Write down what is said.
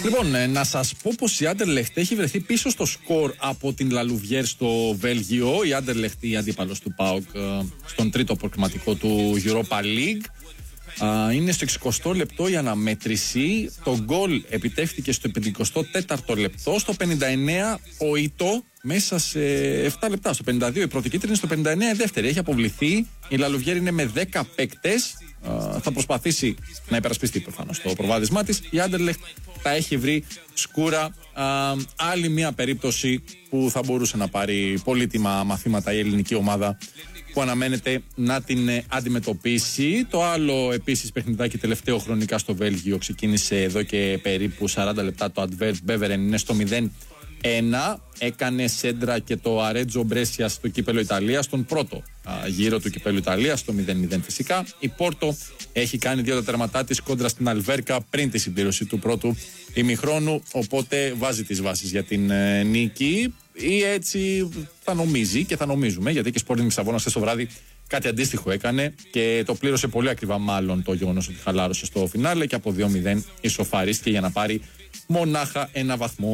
Λοιπόν, να σας πω πως η Άντερλεχτ έχει βρεθεί πίσω στο σκορ από την Λαλουβιέρ στο Βέλγιο. Η Άντερλεχτ, η αντίπαλος του ΠΑΟΚ στον τρίτο προκριματικό του Europa League. Είναι στο 60ο λεπτό η αναμέτρηση. Το γκολ επιτεύχθηκε στο 54ο λεπτό. Στο 59 ο Ιτό μέσα σε 7 λεπτά. Στο 52 η πρώτη κίτρινη, στο 59 η δεύτερη. Έχει αποβληθεί. Η Λαλουβιέρ είναι με 10 παίκτες. Θα προσπαθήσει να υπερασπιστεί προφανώς το προβάδισμά της. Η Άντερλεχτ τα έχει βρει σκούρα. Άλλη μια περίπτωση που θα μπορούσε να πάρει πολύτιμα μαθήματα η ελληνική ομάδα, που αναμένεται να την αντιμετωπίσει. Το άλλο επίσης παιχνιδάκι τελευταίο χρονικά στο Βέλγιο ξεκίνησε εδώ και περίπου 40 λεπτά. Το Advert Beveren είναι στο 0-1. Έκανε σέντρα και το Αρέτζο Μπρέσια στο κύπελο Ιταλίας, στον πρώτο γύρο του κύπελου Ιταλίας, στο 0-0 φυσικά. Η Πόρτο έχει κάνει 2 τα τερματά της κόντρα στην Αλβέρκα πριν τη συμπλήρωση του πρώτου ημιχρόνου, οπότε βάζει τις βάσεις για την νίκη, ή έτσι θα νομίζει και θα νομίζουμε, γιατί και η Sporting Λισαβόνας χθες το βράδυ κάτι αντίστοιχο έκανε και το πλήρωσε πολύ ακριβά, μάλλον το γεγονός ότι χαλάρωσε στο φινάλε και από 2-0 ισοφαρίστηκε για να πάρει μονάχα ένα βαθμό.